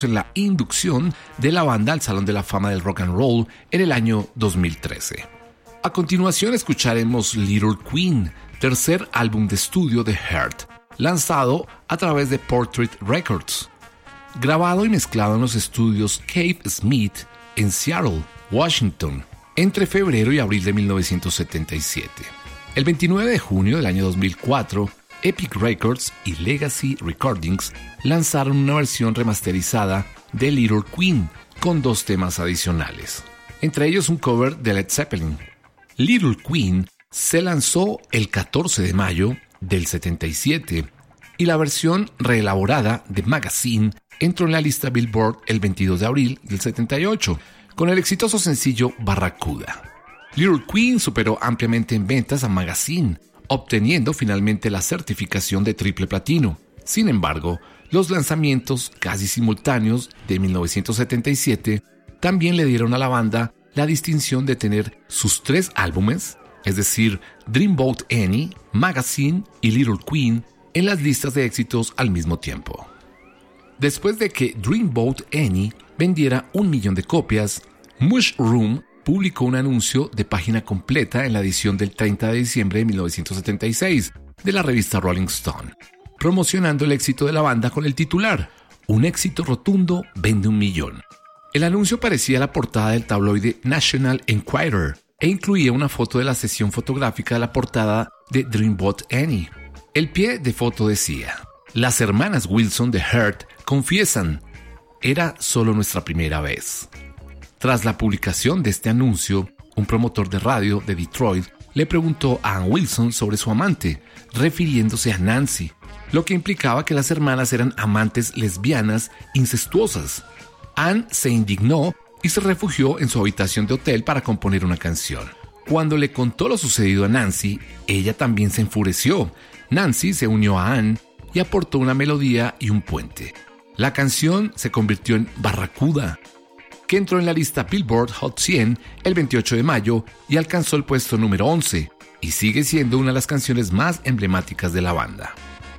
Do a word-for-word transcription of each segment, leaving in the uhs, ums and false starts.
en la inducción de la banda al Salón de la Fama del Rock and Roll en el año dos mil trece. A continuación escucharemos Little Queen, tercer álbum de estudio de Heart, lanzado a través de Portrait Records. Grabado y mezclado en los estudios Cave Smith en Seattle, Washington, entre febrero y abril de mil novecientos setenta y siete. El veintinueve de junio del año dos mil cuatro, Epic Records y Legacy Recordings lanzaron una versión remasterizada de Little Queen con dos temas adicionales, entre ellos un cover de Led Zeppelin. Little Queen se lanzó el catorce de mayo del setenta y siete y la versión reelaborada de Magazine entró en la lista Billboard el veintidós de abril del setenta y ocho con el exitoso sencillo Barracuda. Little Queen superó ampliamente en ventas a Magazine, obteniendo finalmente la certificación de triple platino. Sin embargo, los lanzamientos casi simultáneos de mil novecientos setenta y siete también le dieron a la banda la distinción de tener sus tres álbumes, es decir, Dreamboat Annie, Magazine y Little Queen, en las listas de éxitos al mismo tiempo. Después de que Dreamboat Annie vendiera un millón de copias, Mushroom publicó un anuncio de página completa en la edición del treinta de diciembre de mil novecientos setenta y seis de la revista Rolling Stone, promocionando el éxito de la banda con el titular: "Un éxito rotundo vende un millón". El anuncio parecía la portada del tabloide National Enquirer e incluía una foto de la sesión fotográfica de la portada de Dreamboat Annie. El pie de foto decía: "Las hermanas Wilson de Heart confiesan, era solo nuestra primera vez". Tras la publicación de este anuncio, un promotor de radio de Detroit le preguntó a Ann Wilson sobre su amante, refiriéndose a Nancy, lo que implicaba que las hermanas eran amantes lesbianas incestuosas. Ann se indignó y se refugió en su habitación de hotel para componer una canción. Cuando le contó lo sucedido a Nancy, ella también se enfureció. Nancy se unió a Ann y aportó una melodía y un puente. La canción se convirtió en Barracuda, que entró en la lista Billboard Hot cien el veintiocho de mayo y alcanzó el puesto número once, y sigue siendo una de las canciones más emblemáticas de la banda.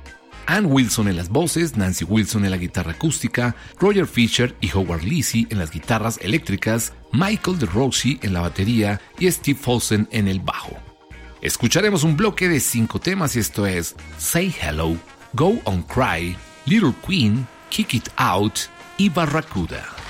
Ann Wilson en las voces, Nancy Wilson en la guitarra acústica, Roger Fisher y Howard Lacey en las guitarras eléctricas, Michael DeRossi en la batería y Steve Fossen en el bajo. Escucharemos un bloque de cinco temas y esto es Say Hello, Go On Cry, Little Queen, Kick It Out y Barracuda.